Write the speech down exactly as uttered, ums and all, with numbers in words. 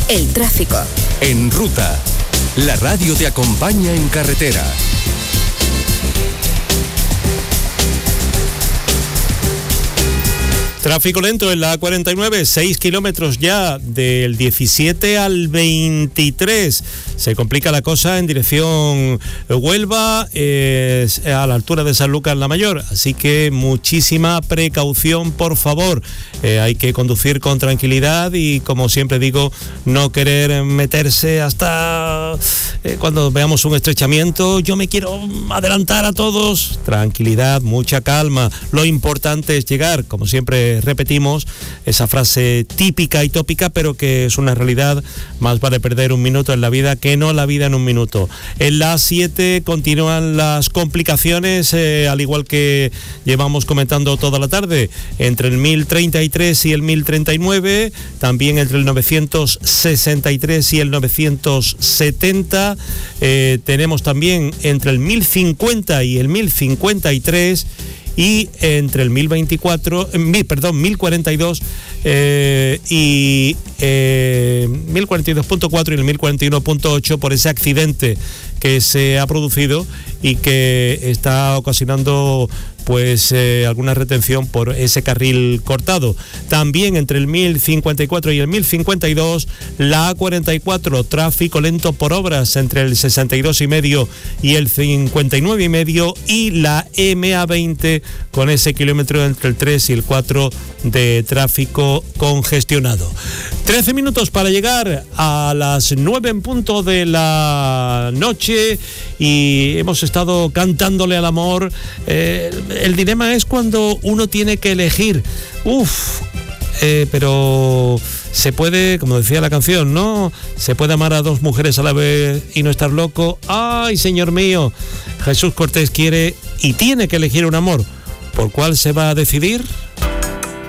el tráfico. En Ruta, la radio te acompaña en carretera. Tráfico lento en la A cuarenta y nueve, seis kilómetros ya del diecisiete al veintitrés. Se complica la cosa en dirección Huelva, eh, a la altura de San Lucas la Mayor. Así que muchísima precaución, por favor. Eh, hay que conducir con tranquilidad y, como siempre digo, no querer meterse hasta eh, cuando veamos un estrechamiento. Yo me quiero adelantar a todos. Tranquilidad, mucha calma. Lo importante es llegar, como siempre repetimos, esa frase típica y tópica, pero que es una realidad. Más vale perder un minuto en la vida que no la vida en un minuto. En la A siete continúan las complicaciones, eh, al igual que llevamos comentando toda la tarde, entre el mil treinta y tres y el mil treinta y nueve, también entre el novecientos sesenta y tres y el novecientos setenta, eh, tenemos también entre el mil cincuenta y el mil cincuenta y tres, y entre el mil veinticuatro, eh, perdón, mil cuarenta y dos eh, y eh, mil cuarenta y dos punto cuatro y el mil cuarenta y uno punto ocho, por ese accidente que se ha producido y que está ocasionando pues eh, alguna retención por ese carril cortado. También entre el mil cincuenta y cuatro y el mil cincuenta y dos, la A cuarenta y cuatro, tráfico lento por obras entre el sesenta y dos y medio y el cincuenta y nueve y medio, y la M A veinte con ese kilómetro entre el tres y el cuatro de tráfico congestionado. trece minutos para llegar a las nueve en punto de la noche, y hemos estado cantándole al amor. Eh, el dilema es cuando uno tiene que elegir. Uf, eh, pero se puede, como decía la canción, ¿no? Se puede amar a dos mujeres a la vez y no estar loco. Ay, señor mío, Jesús Cortés quiere y tiene que elegir un amor. ¿Por cuál se va a decidir?